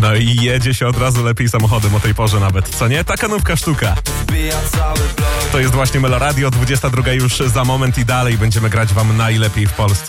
No i jedzie się od razu lepiej samochodem o tej porze nawet, co nie? Taka nówka sztuka. To jest właśnie Meloradio, 22 już za moment i dalej będziemy grać wam najlepiej w Polsce.